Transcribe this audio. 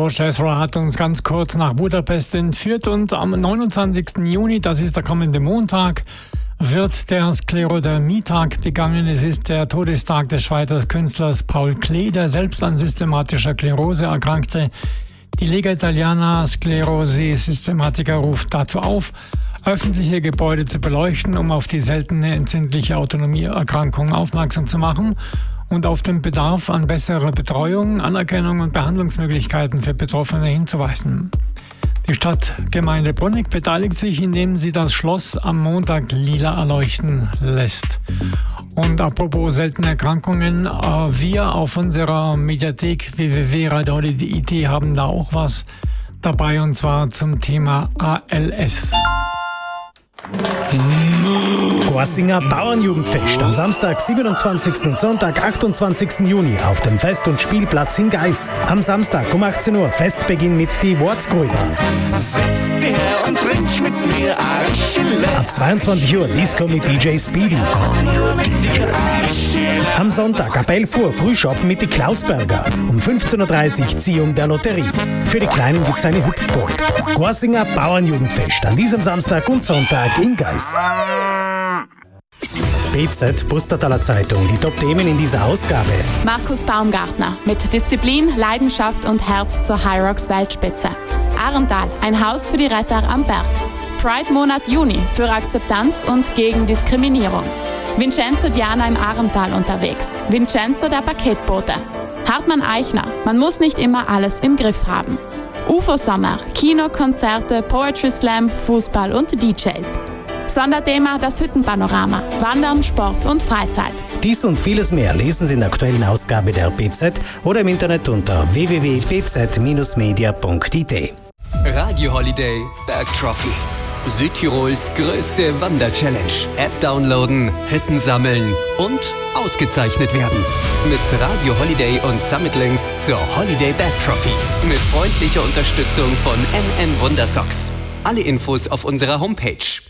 George Ezra hat uns ganz kurz nach Budapest entführt und am 29. Juni, das ist der kommende Montag, wird der Sklerodermie-Tag begangen. Es ist der Todestag des Schweizer Künstlers Paul Klee, der selbst an systematischer Sklerose erkrankte. Die Lega Italiana Sclerosi Systematica ruft dazu auf, öffentliche Gebäude zu beleuchten, um auf die seltene entzündliche Autonomieerkrankung aufmerksam zu machen und auf den Bedarf an besserer Betreuung, Anerkennung und Behandlungsmöglichkeiten für Betroffene hinzuweisen. Die Stadtgemeinde Bruneck beteiligt sich, indem sie das Schloss am Montag lila erleuchten lässt. Und apropos seltene Erkrankungen, wir auf unserer Mediathek www.radioholiday.it haben da auch was dabei, und zwar zum Thema ALS. Goassinger Bauernjugendfest am Samstag, 27. und Sonntag, 28. Juni auf dem Fest- und Spielplatz in Geis. Am Samstag um 18 Uhr Festbeginn mit die Wortsgrüber. Setz dich her und trink mit mir Arschele. Ab 22 Uhr Disco mit DJ Speedy. Am Sonntag ab 11 Uhr Frühschoppen mit die Klausberger. Um 15.30 Uhr Ziehung der Lotterie. Für die Kleinen gibt's eine Hüpfburg. Goassinger Bauernjugendfest an diesem Samstag und Sonntag in Geis. BZ Pustertaler Zeitung, die Top-Themen in dieser Ausgabe. Markus Baumgartner mit Disziplin, Leidenschaft und Herz zur Hyrox Weltspitze. Arental, ein Haus für die Retter am Berg. Pride-Monat Juni für Akzeptanz und gegen Diskriminierung. Vincenzo Diana im Arental unterwegs. Vincenzo der Paketbote. Hartmann Eichner, man muss nicht immer alles im Griff haben. UFO-Sommer, Kino, Konzerte, Poetry Slam, Fußball und DJs. Sonderthema das Hüttenpanorama, Wandern, Sport und Freizeit. Dies und vieles mehr lesen Sie in der aktuellen Ausgabe der BZ oder im Internet unter www.bz-media.it. Radio Holiday Berg Trophy. Südtirols größte Wander-Challenge. App downloaden, Hütten sammeln und ausgezeichnet werden. Mit Radio Holiday und Summit Links zur Holiday Berg Trophy. Mit freundlicher Unterstützung von MM Wundersocks. Alle Infos auf unserer Homepage